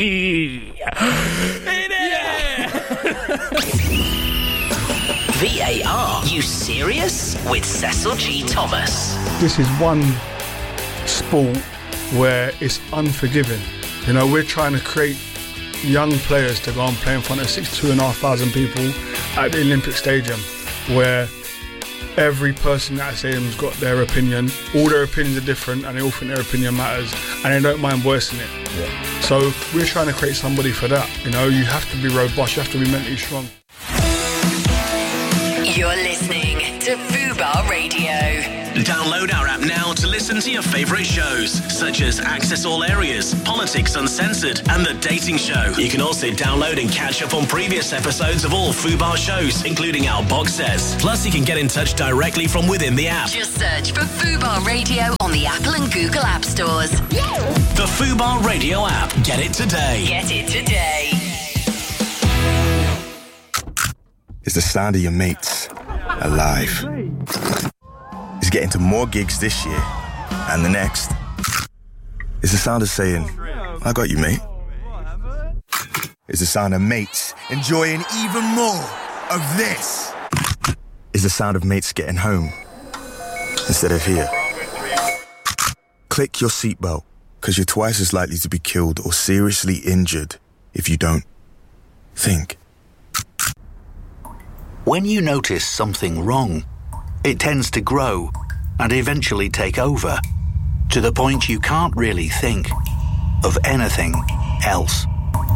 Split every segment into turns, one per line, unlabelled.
VAR, you serious? With Cecil G. Thomas.
This is one sport where it's unforgiving. You know, we're trying to create young players to go and play in front of 62,500 people at the Olympic Stadium, where every person at that stadium's got their opinion. All their opinions are different and they all think their opinion matters and they don't mind voicing it. Yeah. So we're trying to create somebody for that. You know, you have to be robust, you have to be mentally strong.
You're listening to Fubar Radio. Download our app now to listen to your favourite shows, such as Access All Areas, Politics Uncensored, and The Dating Show. You can also download and catch up on previous episodes of all Fubar shows, including our box sets. Plus, you can get in touch directly from within the app. Just search for Fubar Radio on the Apple and Google App Stores. The Fubar Radio app. Get it today. Get it today.
It's the sound of your mates alive. It's getting to more gigs this year and the next. It's the sound of saying, I got you, mate. It's the sound of mates enjoying even more of this. It's the sound of mates getting home instead of here. Click your seatbelt, because you're twice as likely to be killed or seriously injured if you don't. Think.
When you notice something wrong, it tends to grow and eventually take over, to the point you can't really think of anything else.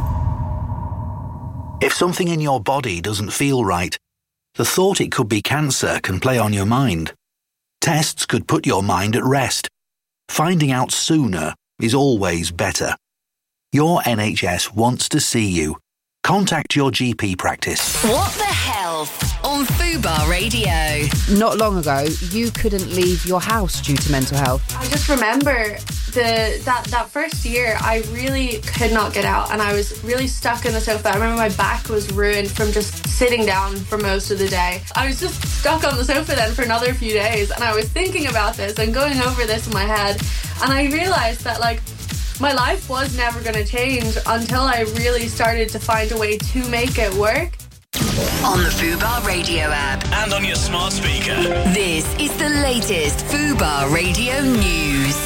If something in your body doesn't feel right, the thought it could be cancer can play on your mind. Tests could put your mind at rest. Finding out sooner is always better. Your NHS wants to see you. Contact your GP practice.
What the Health on Fubar Radio.
Not long ago, you couldn't leave your house due to mental health.
I just remember that first year, I really could not get out and I was really stuck in the sofa. I remember my back was ruined from just sitting down for most of the day. I was just stuck on the sofa then for another few days and I was thinking about this and going over this in my head, and I realised that, like, my life was never going to change until I really started to find a way to make it work.
On the Fubar Radio app. And on your smart speaker. This is the latest Fubar Radio news.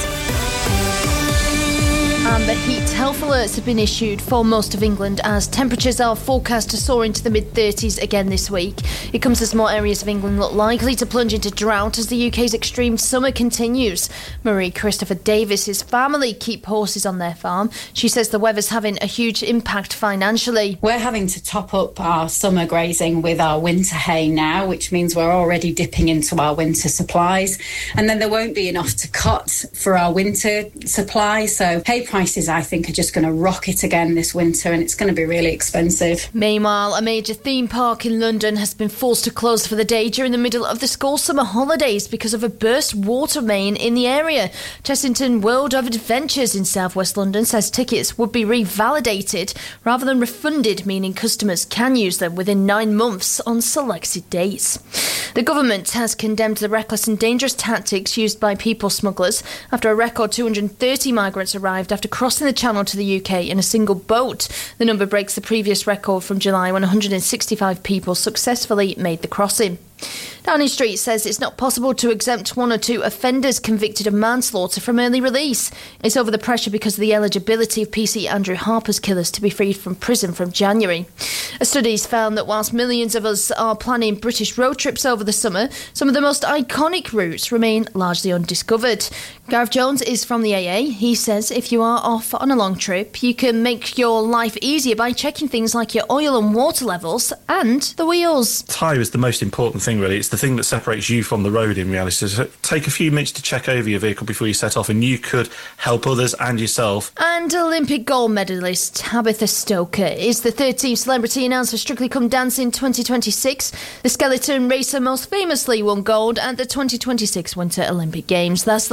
Amber heat health alerts have been issued for most of England as temperatures are forecast to soar into the mid-30s again this week. It comes as more areas of England look likely to plunge into drought as the UK's extreme summer continues. Marie Christopher Davis's family keep horses on their farm. She says the weather's having a huge impact financially.
We're having to top up our summer grazing with our winter hay now, which means we're already dipping into our winter supplies. And then there won't be enough to cut for our winter supply. So hay prices, I think, are just going to rocket again this winter, and it's going to be really expensive.
Meanwhile, a major theme park in London has been forced to close for the day during the middle of the school summer holidays because of a burst water main in the area. Chessington World of Adventures in southwest London says tickets would be revalidated rather than refunded, meaning customers can use them within 9 months on selected dates. The government has condemned the reckless and dangerous tactics used by people smugglers after a record 230 migrants arrived after crossing the Channel to the UK in a single boat. The number breaks the previous record from July when 165 people successfully made the crossing. Downing Street says it's not possible to exempt 1 or 2 offenders convicted of manslaughter from early release. It's over the pressure because of the eligibility of PC Andrew Harper's killers to be freed from prison from January. A study's found that whilst millions of us are planning British road trips over the summer, some of the most iconic routes remain largely undiscovered. Gareth Jones is from the AA. He says if you are off on a long trip, you can make your life easier by checking things like your oil and water levels and the wheels.
Tyre is the most important thing, really. It's the thing that separates you from the road in reality. So take a few minutes to check over your vehicle before you set off, and you could help others and yourself.
And Olympic gold medalist Tabitha Stoker is the 13th celebrity announced for Strictly Come Dancing 2026. The skeleton racer most famously won gold at the 2026 Winter Olympic Games. That's the latest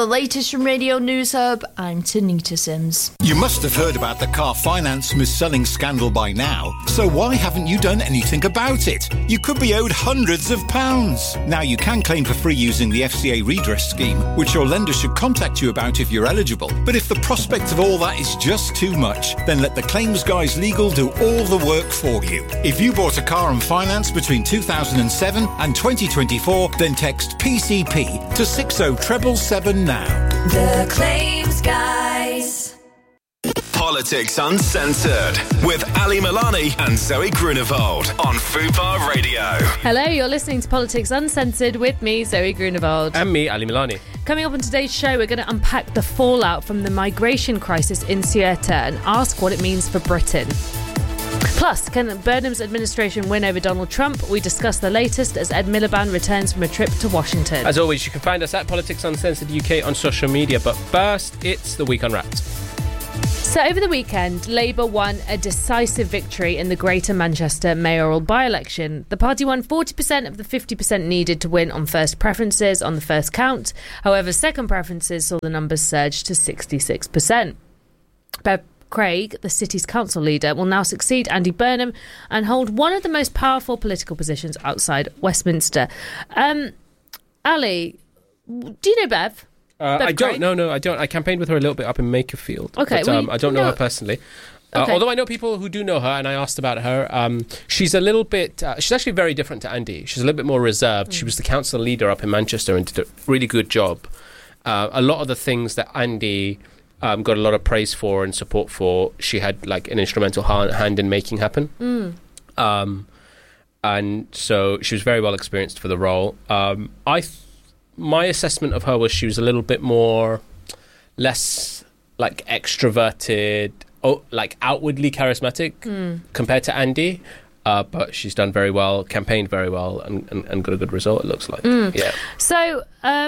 from Radio News Hub, I'm Tanita Sims.
You must have heard about the car finance mis-selling scandal by now, so why haven't you done anything about it? You could be owed hundreds of pounds. Now you can claim for free using the FCA redress scheme, which your lender should contact you about if you're eligible. But if the prospect of all that is just too much, then let the Claims Guys Legal do all the work for you. If you bought a car on finance between 2007 and 2024, then text PCP to 60777 now.
The Claims Guys.
Politics Uncensored with Ali Milani and Zoe Grunewald on Fubar Radio.
Hello, you're listening to Politics Uncensored with me, Zoe Grunewald.
And me, Ali Milani.
Coming up on today's show, we're going to unpack the fallout from the migration crisis in Ceuta and ask what it means for Britain. Plus, can Burnham's administration win over Donald Trump? We discuss the latest as Ed Miliband returns from a trip to Washington.
As always, you can find us at Politics Uncensored UK on social media. But first, it's the Week Unwrapped.
So over the weekend, Labour won a decisive victory in the Greater Manchester mayoral by-election. The party won 40% of the 50% needed to win on first preferences on the first count. However, second preferences saw the numbers surge to 66%. Bev Craig, the city's council leader, will now succeed Andy Burnham and hold one of the most powerful political positions outside Westminster. Ali, do you know Bev?
I don't. No, I don't. I campaigned with her a little bit up in Makerfield.
Okay.
But, I don't know her personally. Okay. Although I know people who do know her, and I asked about her. She's a little bit... she's actually very different to Andy. She's a little bit more reserved. She was the council leader up in Manchester and did a really good job. A lot of the things that Andy got a lot of praise for and support for, she had like an instrumental hand in making happen. And so she was very well experienced for the role. My assessment of her was she was a little bit less like extroverted, like outwardly charismatic compared to Andy. But she's done very well, campaigned very well, and got a good result, it looks like. Yeah.
So,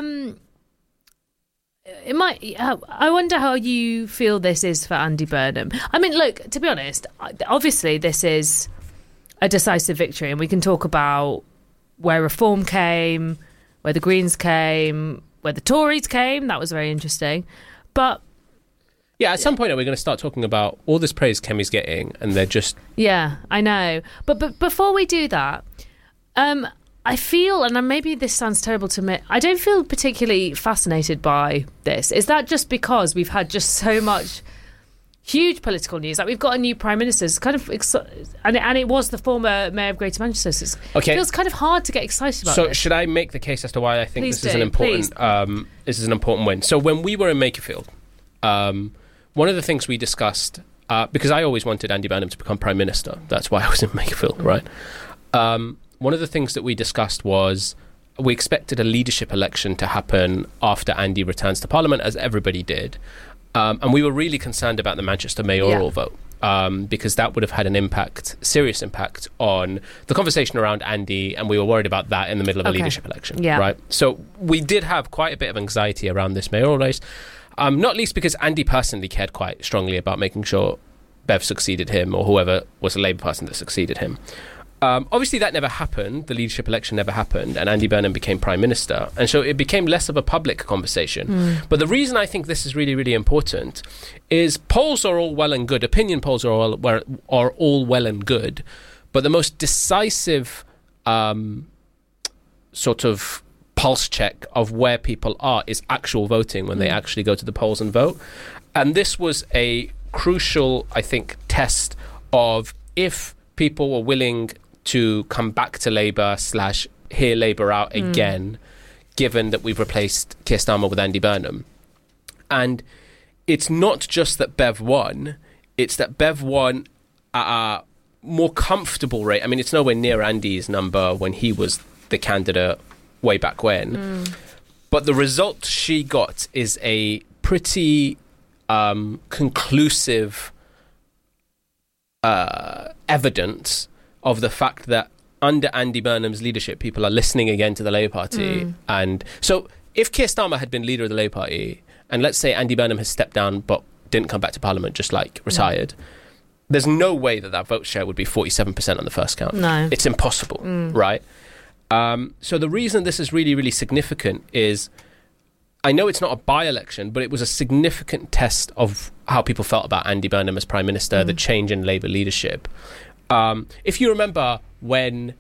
it might. I wonder how you feel this is for Andy Burnham. I mean, look, to be honest, obviously this is a decisive victory, and we can talk about where Reform came, where the Greens came, where the Tories came. That was very interesting. But
yeah, at some point we're going to start talking about all this praise Kemi's getting, and they're just...
Yeah, I know. But before we do that, I feel, and maybe this sounds terrible to admit, I don't feel particularly fascinated by this. Is that just because we've had just so much huge political news? Like, we've got a new Prime Minister. It's kind of... And it was the former Mayor of Greater Manchester. So it feels kind of hard to get excited about
this.
So
should I make the case as to why I think
this
is an important win? So when we were in Makerfield, one of the things we discussed, because I always wanted Andy Burnham to become Prime Minister. That's why I was in Makerfield, right? One of the things that we discussed was we expected a leadership election to happen after Andy returns to Parliament, as everybody did. And we were really concerned about the Manchester mayoral vote, because that would have had an serious impact on the conversation around Andy, and we were worried about that in the middle of a leadership election, right? So we did have quite a bit of anxiety around this mayoral race, not least because Andy personally cared quite strongly about making sure Bev succeeded him, or whoever was the Labour person that succeeded him. Obviously that never happened. The leadership election never happened, and Andy Burnham became Prime Minister, and so it became less of a public conversation. But the reason I think this is really, really important is polls are all well and good, opinion polls are all well and good, but the most decisive sort of pulse check of where people are is actual voting, when they actually go to the polls and vote. And this was a crucial, I think, test of if people were willing to come back to Labour / hear Labour out again, given that we've replaced Keir Starmer with Andy Burnham. And it's not just that Bev won, it's that Bev won at a more comfortable rate. I mean, it's nowhere near Andy's number when he was the candidate way back when. But the result she got is a pretty conclusive evidence of the fact that under Andy Burnham's leadership, people are listening again to the Labour Party. And so if Keir Starmer had been leader of the Labour Party, and let's say Andy Burnham has stepped down but didn't come back to Parliament, just like retired, there's no way that vote share would be 47% on the first count.
No.
It's impossible, right? So the reason this is really, really significant is I know it's not a by-election, but it was a significant test of how people felt about Andy Burnham as Prime Minister, the change in Labour leadership. If you remember when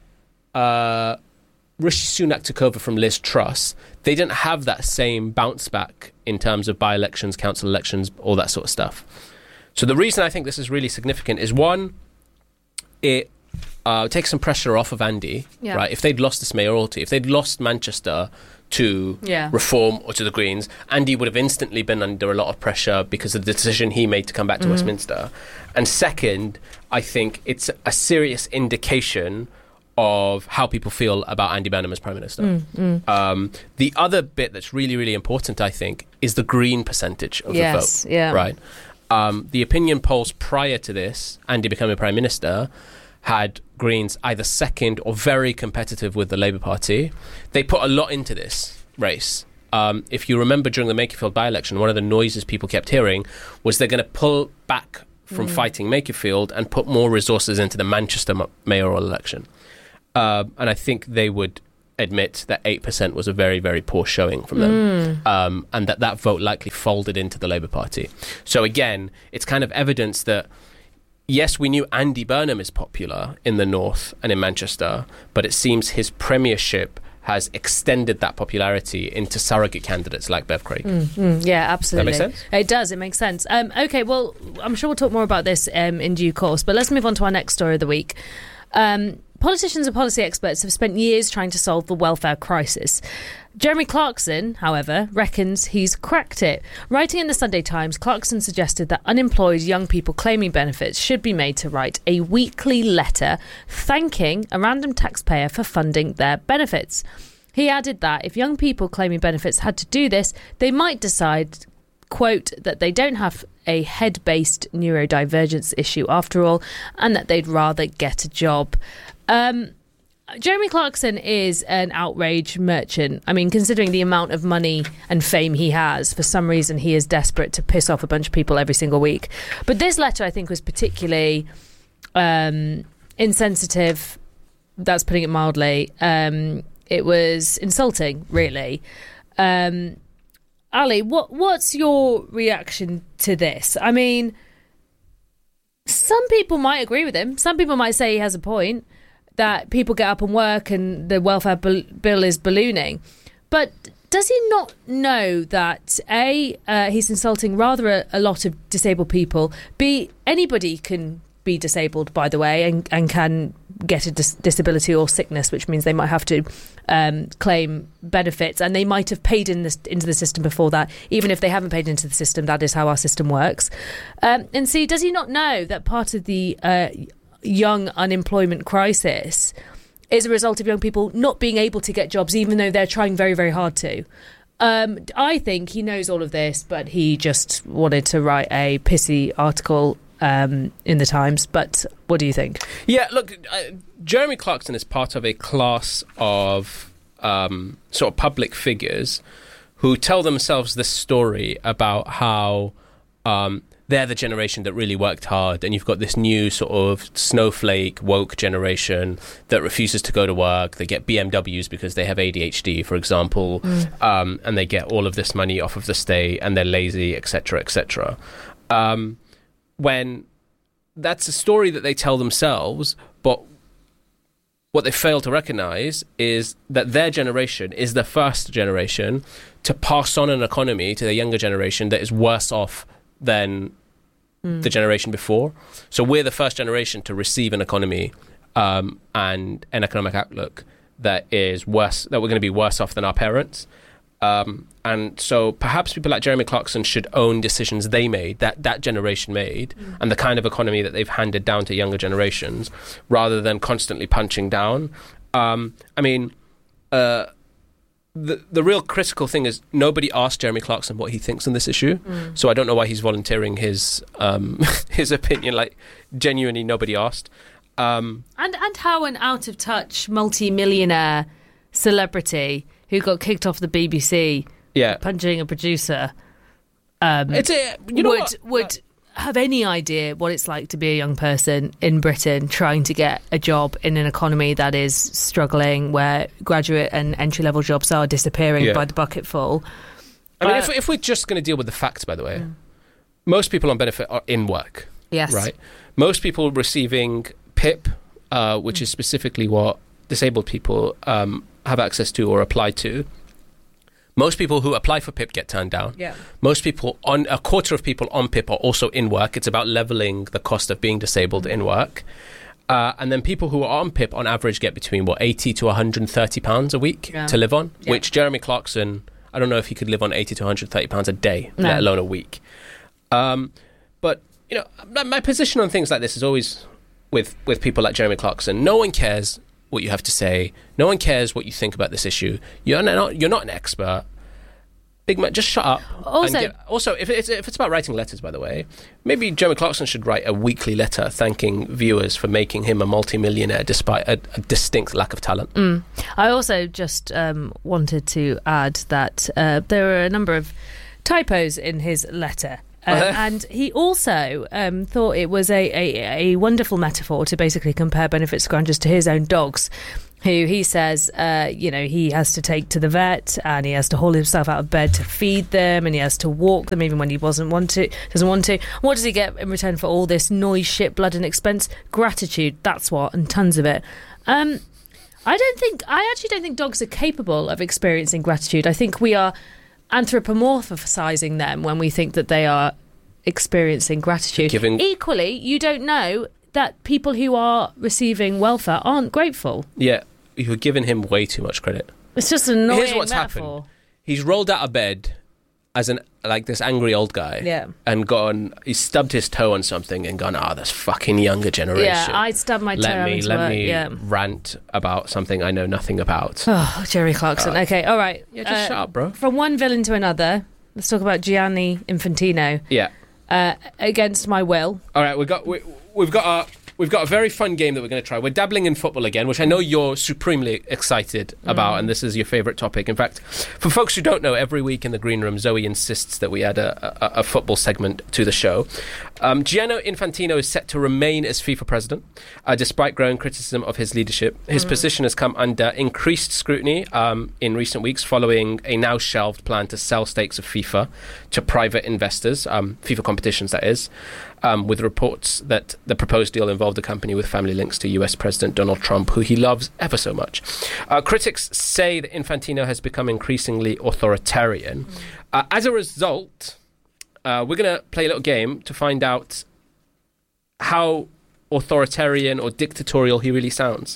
Rishi Sunak took over from Liz Truss, they didn't have that same bounce back in terms of by-elections, council elections, all that sort of stuff. So the reason I think this is really significant is, one, it takes some pressure off of Andy, right? If they'd lost this mayoralty, if they'd lost Manchester to Reform or to the Greens, Andy would have instantly been under a lot of pressure because of the decision he made to come back to Westminster. And second, I think it's a serious indication of how people feel about Andy Burnham as Prime Minister. The other bit that's really, really important, I think, is the Green percentage of the vote. Right? The opinion polls prior to this, Andy becoming Prime Minister, had Greens either second or very competitive with the Labour Party. They put a lot into this race. If you remember during the Makerfield by-election, one of the noises people kept hearing was they're going to pull back from fighting Makerfield and put more resources into the Manchester mayoral election. And I think they would admit that 8% was a very, very poor showing from them, and that vote likely folded into the Labour Party. So again, it's kind of evidence that, yes, we knew Andy Burnham is popular in the North and in Manchester, but it seems his premiership has extended that popularity into surrogate candidates like Bev Craig.
Yeah, absolutely.
Does that make sense?
It does, it makes sense. OK, well, I'm sure we'll talk more about this in due course, but let's move on to our next story of the week. Politicians and policy experts have spent years trying to solve the welfare crisis. Jeremy Clarkson, however, reckons he's cracked it. Writing in the Sunday Times, Clarkson suggested that unemployed young people claiming benefits should be made to write a weekly letter thanking a random taxpayer for funding their benefits. He added that if young people claiming benefits had to do this, they might decide, quote, that they don't have a head-based neurodivergence issue after all, and that they'd rather get a job. Jeremy Clarkson is an outrage merchant. I mean, considering the amount of money and fame he has, for some reason he is desperate to piss off a bunch of people every single week. But this letter, I think, was particularly insensitive. That's putting it mildly. It was insulting, really. Ali, what's your reaction to this? I mean, some people might agree with him. Some people might say he has a point, that people get up and work and the welfare bill is ballooning. But does he not know that, A, he's insulting rather a lot of disabled people, B, anybody can be disabled, by the way, and can get a disability or sickness, which means they might have to claim benefits, and they might have paid into the system before that. Even if they haven't paid into the system, that is how our system works. And C, does he not know that part of the young unemployment crisis is a result of young people not being able to get jobs, even though they're trying very, very hard to? I think he knows all of this, but he just wanted to write a pissy article in the Times. But what do you think?
Yeah, look, Jeremy Clarkson is part of a class of sort of public figures who tell themselves this story about how they're the generation that really worked hard, and you've got this new sort of snowflake woke generation that refuses to go to work. They get BMWs because they have ADHD, for example, and they get all of this money off of the state, and they're lazy, etc., etc. When that's a story that they tell themselves, but what they fail to recognise is that their generation is the first generation to pass on an economy to the younger generation that is worse off than the generation before. So we're the first generation to receive an economy and an economic outlook that is worse, that we're going to be worse off than our parents. And so perhaps people like Jeremy Clarkson should own decisions they made, that generation made, and the kind of economy that they've handed down to younger generations, rather than constantly punching down. I mean, the real critical thing is nobody asked Jeremy Clarkson what he thinks on this issue. So I don't know why he's volunteering his his opinion. Like, genuinely, nobody asked.
And how an out-of-touch multi-millionaire celebrity who got kicked off the BBC punching a producer would have any idea what it's like to be a young person in Britain trying to get a job in an economy that is struggling, where graduate and entry-level jobs are disappearing by the bucketful.
I mean, if we're just going to deal with the facts, by the way, most people on benefit are in work.
Yes.
Right? Most people receiving PIP, which is specifically what disabled people have access to or apply to. Most people who apply for PIP get turned down.
Yeah.
Most people, a quarter of people on PIP are also in work. It's about levelling the cost of being disabled in work. And then people who are on PIP on average get between, £80 to £130 a week to live on, which Jeremy Clarkson, I don't know if he could live on £80 to £130 a day, let alone a week. But, you know, my position on things like this is always with people like Jeremy Clarkson. No one cares what you have to say. No one cares what you think about this issue. You're not an expert. Big man, just shut up. Also, if it's about writing letters, by the way, maybe Jeremy Clarkson should write a weekly letter thanking viewers for making him a multi-millionaire despite a distinct lack of talent.
I also just wanted to add that there were a number of typos in his letter. And he also thought it was a wonderful metaphor to basically compare benefit scroungers to his own dogs, who he says, he has to take to the vet and he has to haul himself out of bed to feed them and he has to walk them even when he doesn't want to. What does he get in return for all this noise, shit, blood and expense? Gratitude, that's what, and tons of it. I actually don't think dogs are capable of experiencing gratitude. I think we are anthropomorphizing them when we think that they are experiencing gratitude. Equally, you don't know that people who are receiving welfare aren't grateful.
Yeah, you're giving him way too much credit.
It's just an annoying
Here's what's
metaphor.
happened. He's rolled out of bed as this angry old guy, and he stubbed his toe on something and gone, this fucking younger generation.
Yeah, I stubbed my toe.
Let me rant about something I know nothing about.
Oh, Jerry Clarkson. Okay, all right.
Yeah, just shut up, bro.
From one villain to another, let's talk about Gianni Infantino.
Yeah.
Against my will.
All right, we've got a very fun game that we're going to try. We're dabbling in football again, which I know you're supremely excited about, and this is your favourite topic. In fact, for folks who don't know, every week in the Green Room, Zoe insists that we add a football segment to the show. Gianni Infantino is set to remain as FIFA president, despite growing criticism of his leadership. His position has come under increased scrutiny in recent weeks following a now shelved plan to sell stakes of FIFA to private investors, FIFA competitions that is, with reports that the proposed deal involved a company with family links to US President Donald Trump, who he loves ever so much. Critics say that Infantino has become increasingly authoritarian. As a result, we're going to play a little game to find out how authoritarian or dictatorial he really sounds.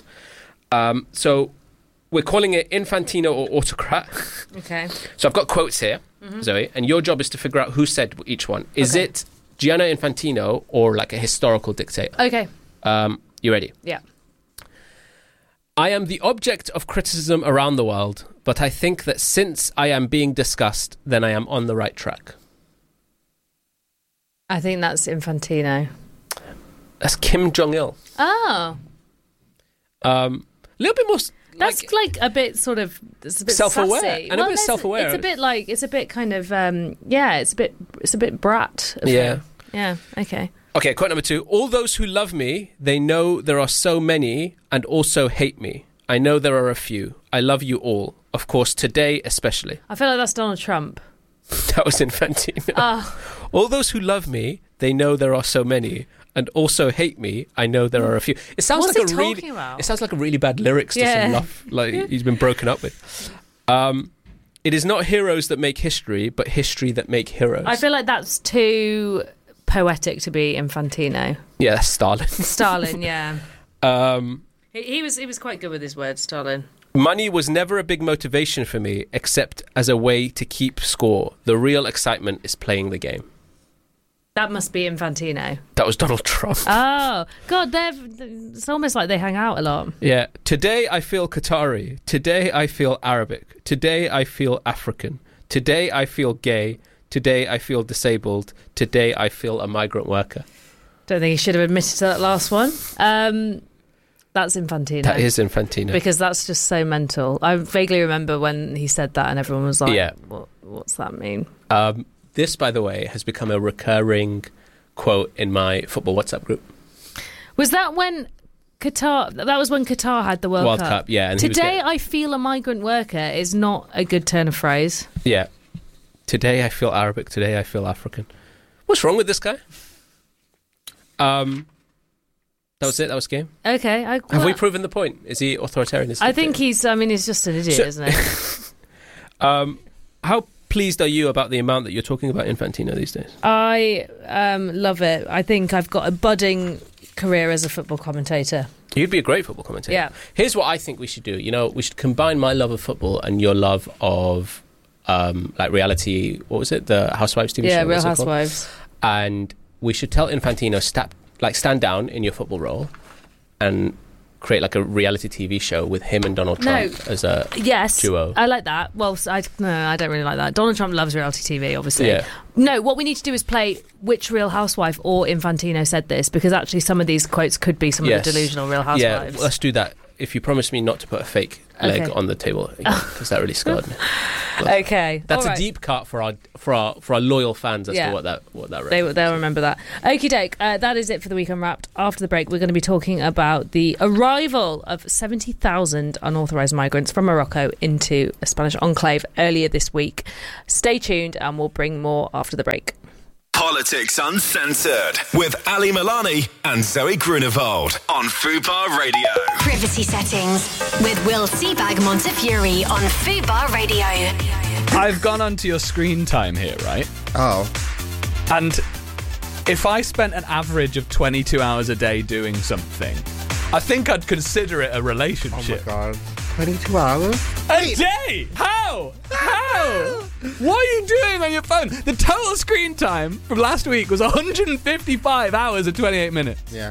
So we're calling it Infantino or autocrat.
Okay.
So I've got quotes here, Zoe, and your job is to figure out who said each one. Is it Gianni Infantino or like a historical dictator?
Okay.
You ready?
Yeah.
I am the object of criticism around the world, but I think that since I am being discussed, then I am on the right track.
I think that's Infantino.
That's Kim Jong-il.
Oh.
A little bit more...
That's like a bit sort of... It's a bit
self-aware.
sassy.
And a bit self-aware.
It's a bit kind of... it's a bit brat.
Yeah.
Yeah, okay.
Okay, quote number 2. All those who love me, they know there are so many and also hate me. I know there are a few. I love you all. Of course, today especially.
I feel like that's Donald Trump.
That was Infantino. All those who love me, they know there are so many and also hate me. I know there are a few. It sounds
What's
like
he talking about?
It sounds like a really bad lyrics to some love, like he's been broken up with. It is not heroes that make history, but history that make heroes.
I feel like that's too poetic to be Infantino.
Yeah, that's Stalin.
Stalin, yeah. He was quite good with his words, Stalin.
Money was never a big motivation for me, except as a way to keep score. The real excitement is playing the game.
That must be Infantino.
That was Donald Trump.
Oh, God, it's almost like they hang out a lot.
Yeah. Today I feel Qatari. Today I feel Arabic. Today I feel African. Today I feel gay. Today I feel disabled. Today I feel a migrant worker.
Don't think he should have admitted to that last one. That's Infantino.
That is Infantino.
Because that's just so mental. I vaguely remember when he said that and everyone was like, what's that mean?
This, by the way, has become a recurring quote in my football WhatsApp group.
Was that when Qatar... That was when Qatar had the World Cup?
Yeah. And
Today I feel a migrant worker is not a good turn of phrase.
Yeah. Today I feel Arabic. Today I feel African. What's wrong with this guy? That was it. That was the game.
Okay.
Have we proven the point? Is he authoritarian?
I think he's just an idiot, isn't he?
How pleased are you about the amount that you're talking about Infantino these days?
I love it. I think I've got a budding career as a football commentator.
You'd be a great football commentator.
Yeah.
Here's what I think we should do. We should combine my love of football and your love of like reality. What was it? The Housewives TV show?
Yeah, Real Housewives.
And we should tell Infantino, stand down in your football role and create like a reality TV show with him and Donald Trump as a duo.
I like that. Well, I don't really like that. Donald Trump loves reality TV, obviously.
Yeah.
No, what we need to do is play which Real Housewife or Infantino said this, because actually some of these quotes could be some of the delusional Real Housewives.
Yeah, let's do that. If you promise me not to put a fake leg on the table, because that really scarred me.
Okay,
that's a deep cut for our loyal fans as to what that
they'll remember that. Okie doke, that is it for the Week Unwrapped. After the break, we're going to be talking about the arrival of 70,000 unauthorised migrants from Morocco into a Spanish enclave earlier this week. Stay tuned, and we'll bring more after the break.
Politics Uncensored with Ali Milani and Zoe Grunewald on Fubar Radio.
Privacy settings with Will Seabag Montefiore on Fubar Radio.
I've gone onto your screen time here, right?
Oh.
And if I spent an average of 22 hours a day doing something, I think I'd consider it a relationship.
Oh my God. 22 hours?
A day? How? What are you doing on your phone? The total screen time from last week was 155 hours and 28 minutes.
Yeah.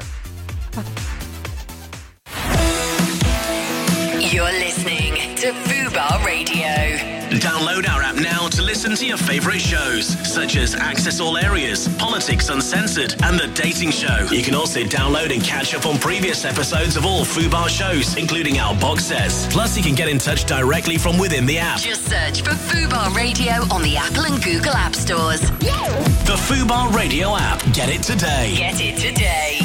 You're listening to Fubar Radio.
Download our app now to listen to your favourite shows, such as Access All Areas, Politics Uncensored, and The Dating Show. You can also download and catch up on previous episodes of all Fubar shows, including our box sets. Plus, you can get in touch directly from within the app.
Just search for Fubar Radio on the Apple and Google App Stores.
The Fubar Radio app. Get it today.
Get it today.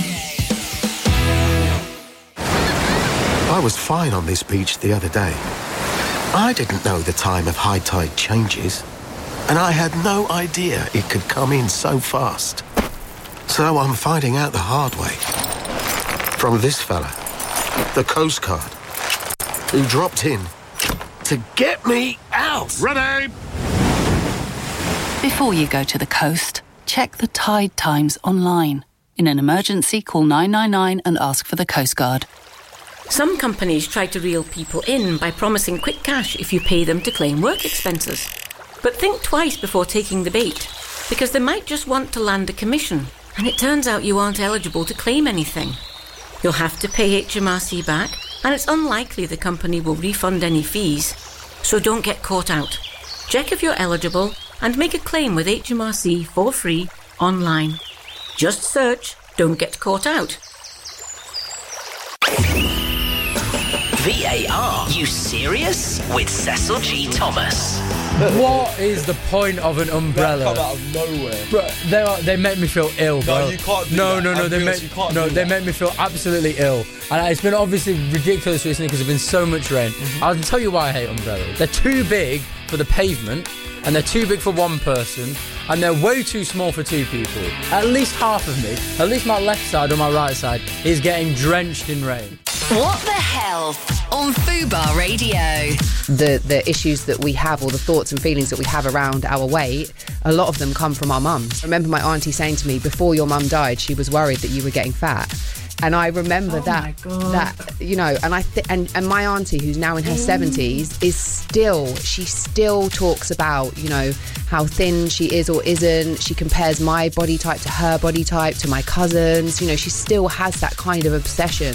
I was fine on this beach the other day. I didn't know the time of high tide changes, and I had no idea it could come in so fast. So I'm finding out the hard way. From this fella, the Coast Guard, who dropped in to get me out.
Ready!
Before you go to the coast, check the tide times online. In an emergency, call 999 and ask for the Coast Guard.
Some companies try to reel people in by promising quick cash if you pay them to claim work expenses. But think twice before taking the bait, because they might just want to land a commission, and it turns out you aren't eligible to claim anything. You'll have to pay HMRC back, and it's unlikely the company will refund any fees. So don't get caught out. Check if you're eligible and make a claim with HMRC for free online. Just search "Don't Get Caught Out."
VAR, you serious? With Cecil G. Thomas.
What is the point of an umbrella?
That come out of nowhere.
Bro, they make me feel ill, bro.
No, you can't do
no,
that.
They make me feel absolutely ill. And it's been obviously ridiculous recently because there's been so much rain. I'll tell you why I hate umbrellas. They're too big for the pavement, and they're too big for one person, and they're way too small for two people. At least half of me, at least my left side or my right side, is getting drenched in rain.
What the hell on Fubar Radio?
The issues that we have, or the thoughts and feelings that we have around our weight, a lot of them come from our mums. I remember my auntie saying to me, before your mum died, she was worried that you were getting fat. And I remember that, you know, and and my auntie, who's now in her 70s, she still talks about, you know, how thin she is or isn't. She compares my body type to her body type, to my cousins. You know, she still has that kind of obsession.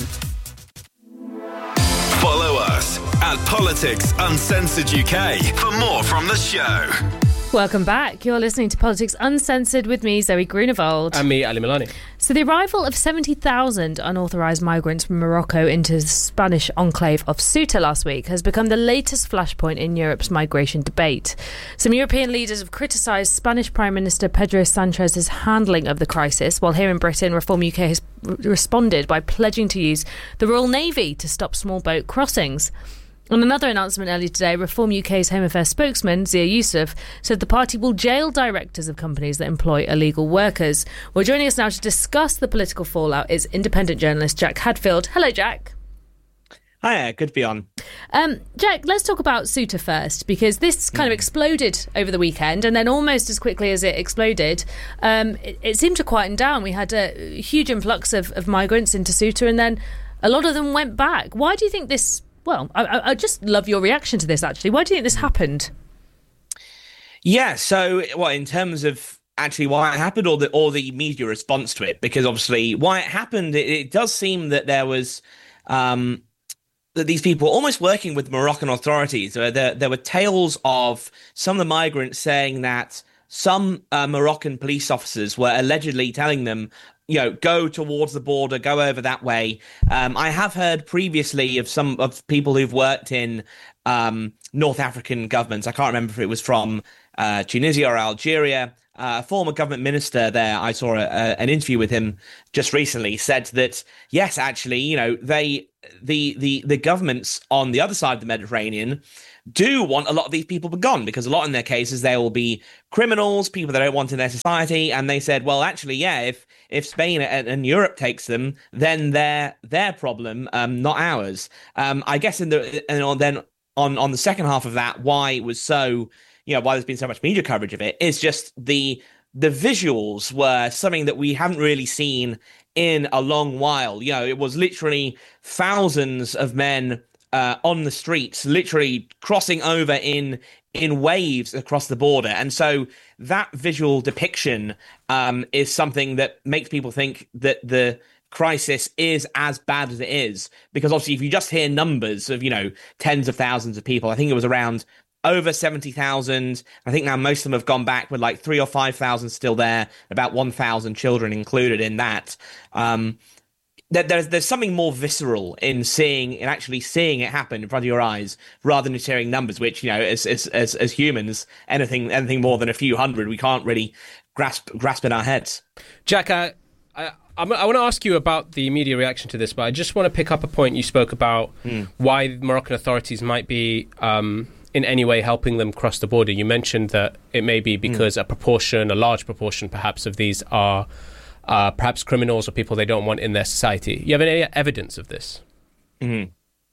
Follow us at Politics Uncensored UK for more from the show.
Welcome back. You're listening to Politics Uncensored with me, Zoe Grunewald.
And me, Ali Milani.
So the arrival of 70,000 unauthorised migrants from Morocco into the Spanish enclave of Ceuta last week has become the latest flashpoint in Europe's migration debate. Some European leaders have criticised Spanish Prime Minister Pedro Sanchez's handling of the crisis, while here in Britain, Reform UK has responded by pledging to use the Royal Navy to stop small boat crossings. On another announcement earlier today, Reform UK's Home Affairs spokesman, Zia Youssef, said the party will jail directors of companies that employ illegal workers. Well, joining us now to discuss the political fallout is independent journalist Jack Hadfield. Hello, Jack.
Hi, good to be on.
Jack, let's talk about SUTA first, because this kind of exploded over the weekend, and then almost as quickly as it exploded, it seemed to quieten down. We had a huge influx of migrants into SUTA, and then a lot of them went back. Why do you think this... Well, I just love your reaction to this, actually. Why do you think this happened?
Yeah, so in terms of actually why it happened, or the media response to it? Because obviously why it happened, it does seem that there was... that these people were almost working with Moroccan authorities. There were tales of some of the migrants saying that some Moroccan police officers were allegedly telling them, go towards the border, go over that way. I have heard previously of some of people who've worked in North African governments. I can't remember if it was from Tunisia or Algeria. A former government minister there, I saw an interview with him just recently, said that, yes, actually, the governments on the other side of the Mediterranean do want a lot of these people gone, because a lot in their cases, they will be criminals, people they don't want in their society. And they said, well, actually, yeah, if Spain and Europe takes them, then they're their problem, not ours. I guess then on the second half of that, why it was so... why there's been so much media coverage of it is just the visuals were something that we haven't really seen in a long while. It was literally thousands of men on the streets, literally crossing over in waves across the border. And so that visual depiction is something that makes people think that the crisis is as bad as it is. Because obviously, if you just hear numbers of, tens of thousands of people, I think it was around over 70,000. I think now most of them have gone back, with like 3,000 or 5,000 still there, about 1,000 children included in that. There's something more visceral in actually seeing it happen in front of your eyes, rather than just hearing numbers, which, as humans, anything more than a few hundred, we can't really grasp in our heads.
Jack, I want to ask you about the media reaction to this, but I just want to pick up a point you spoke about, why Moroccan authorities might be in any way helping them cross the border. You mentioned that it may be because a large proportion perhaps of these are perhaps criminals or people they don't want in their society. You have any evidence of this?
Mm-hmm.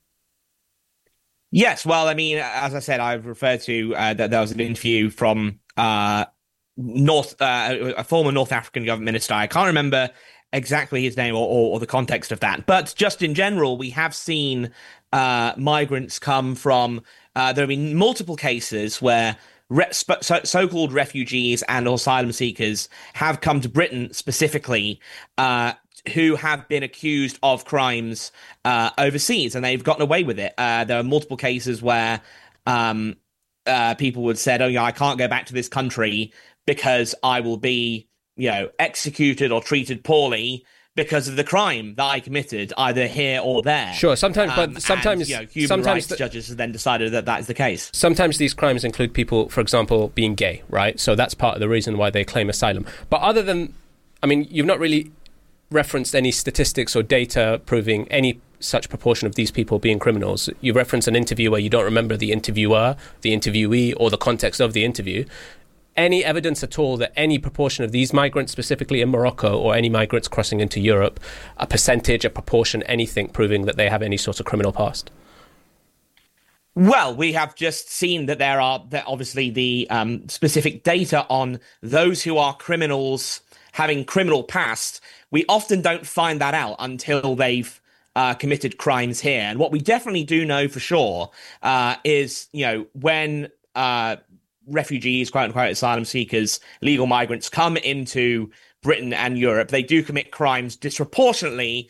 Yes, well, I mean, as I said, I've referred to that there was an interview from a former North African government minister. I can't remember exactly his name or the context of that, but just in general, we have seen migrants come from... there have been multiple cases where so-called refugees and asylum seekers have come to Britain specifically, who have been accused of crimes overseas, and they've gotten away with it. There are multiple cases where people would said, I can't go back to this country because I will be, executed or treated poorly because of the crime that I committed, either here or there.
Sure, sometimes
human rights judges have then decided that is the case.
Sometimes these crimes include people, for example, being gay, right? So that's part of the reason why they claim asylum. But other than, you've not really referenced any statistics or data proving any such proportion of these people being criminals. You reference an interview where you don't remember the interviewer, the interviewee, or the context of the interview. Any evidence at all that any proportion of these migrants, specifically in Morocco, or any migrants crossing into Europe, a percentage, a proportion, anything proving that they have any sort of criminal past?
Well, we have just seen that there are obviously the specific data on those who are criminals having criminal past. We often don't find that out until they've committed crimes here. And what we definitely do know for sure is, when refugees, quote unquote, asylum seekers, legal migrants come into Britain and Europe, they do commit crimes disproportionately,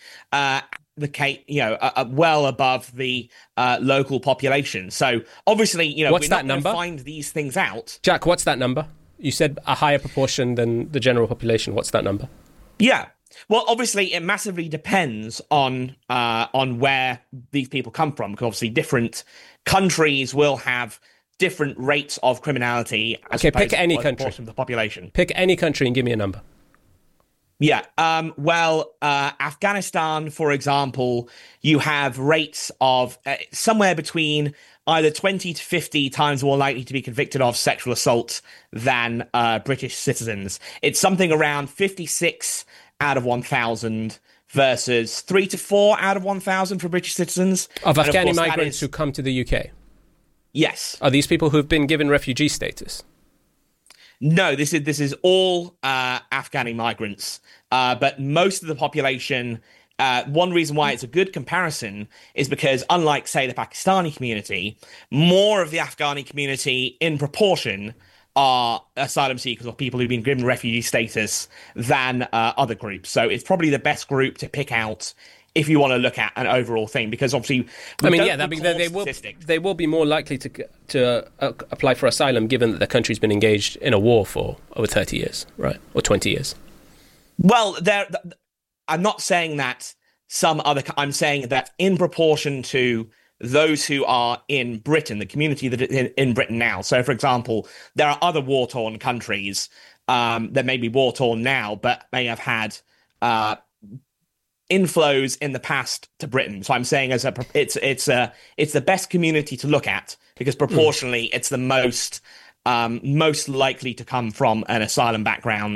well above the local population. So obviously,
what's
we're
that
not going
number?
to find these things out.
Jack, what's that number? You said a higher proportion than the general population. What's that number?
Yeah. Well, obviously, it massively depends on where these people come from, because obviously different countries will have different rates of criminality.
Okay, pick any country.
Of the population.
Pick any country and give me a number.
Yeah. Afghanistan, for example, you have rates of somewhere between either 20 to 50 times more likely to be convicted of sexual assault than British citizens. It's something around 56 out of 1,000 versus 3 to 4 out of 1,000 for British citizens.
Of Afghani migrants who come to the UK?
Yes.
Are these people who've been given refugee status?
No, this is all Afghani migrants. But most of the population, one reason why it's a good comparison is because, unlike, say, the Pakistani community, more of the Afghani community in proportion are asylum seekers or people who've been given refugee status than other groups. So it's probably the best group to pick out if you want to look at an overall thing, because obviously, they will be more likely to apply for asylum given that the country's been engaged in a war for over 30 years, right? Or 20 years. Well, I'm not saying that I'm saying that in proportion to those who are in Britain, the community that is in Britain now. So, for example, there are other war-torn countries that may be war-torn now, but may have had inflows in the past to Britain. So I'm saying it's the best community to look at because proportionally it's the most likely to come from an asylum background